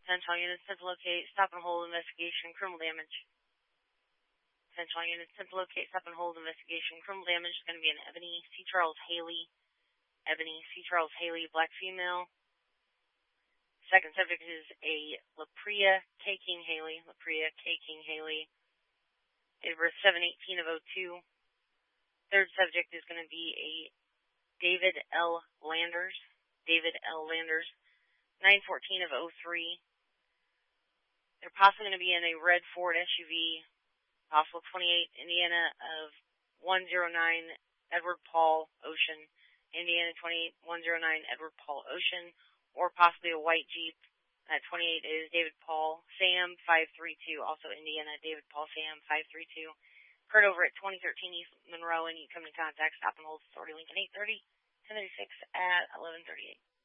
Central units, to locate, stop and hold investigation, criminal damage. Central units, to locate, stop and hold investigation, criminal damage is going to be an Ebony C. Charles Haley. Ebony C. Charles Haley, black female. Second subject is a LaPria K. King Haley. LaPria K. King Haley. Date of birth 7/18 of 02. Third subject is going to be a David L. Landers. David L. Landers. 9/14 of 03. They're possibly going to be in a red Ford SUV, possible 28, Indiana of 109 Edward Paul Ocean, Indiana 28 109 Edward Paul Ocean, or possibly a white Jeep. At 28 is David Paul Sam 532, also Indiana, David Paul Sam 532. Occurred over at 2013 East Monroe, and you come in contact, stop and hold, authority Lincoln 830, 1036 at 1138.